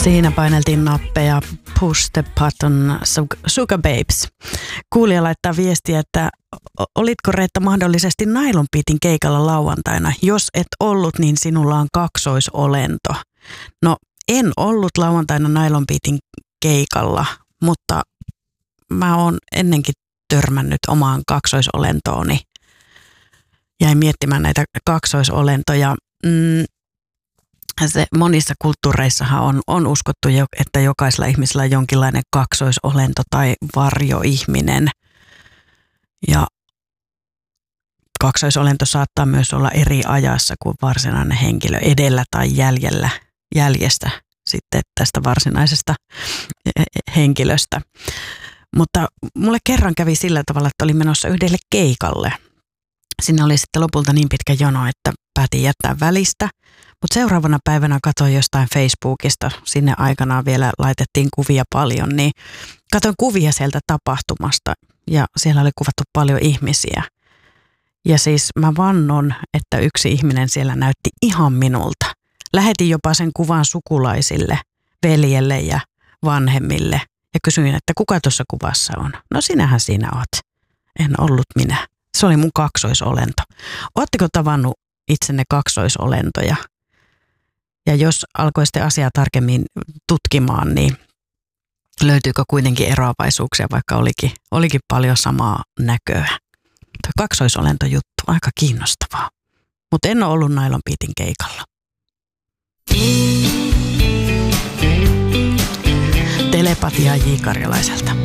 Siinä paineltiin nappeja Push the Button Sugar Babes. Kuulija laittaa viestiä, että olitko Reetta mahdollisesti Nylon Beatin keikalla lauantaina? Jos et ollut, niin sinulla on kaksoisolento. No, en ollut lauantaina Nylon Beatin keikalla, mutta mä oon ennenkin törmännyt omaan kaksoisolentooni. Jäin miettimään näitä kaksoisolentoja. Monissa kulttuureissahan on uskottu, että jokaisella ihmisellä on jonkinlainen kaksoisolento tai varjoihminen. Ja kaksoisolento saattaa myös olla eri ajassa kuin varsinainen henkilö, edellä tai jäljestä sitten tästä varsinaisesta henkilöstä. Mutta mulle kerran kävi sillä tavalla, että olin menossa yhdelle keikalle. Sinne oli sitten lopulta niin pitkä jono, että päätin jättää välistä. Mutta seuraavana päivänä katsoin jostain Facebookista, sinne aikanaan vielä laitettiin kuvia paljon, niin katsoin kuvia sieltä tapahtumasta ja siellä oli kuvattu paljon ihmisiä. Ja siis mä vannon, että yksi ihminen siellä näytti ihan minulta. Lähetin jopa sen kuvan sukulaisille, veljelle ja vanhemmille ja kysyin, että kuka tuossa kuvassa on. No sinähän siinä oot. En ollut minä. Se oli mun kaksoisolento. Ootteko tavannut itsenne kaksoisolentoja? Ja jos alkoi sitten asiaa tarkemmin tutkimaan, niin löytyykö kuitenkin eroavaisuuksia, vaikka olikin paljon samaa näköä. Tuo kaksoisolentojuttu, aika kiinnostavaa. Mutta en ole ollut Nylon Beatin keikalla. Telepatia J. Karjalaiselta.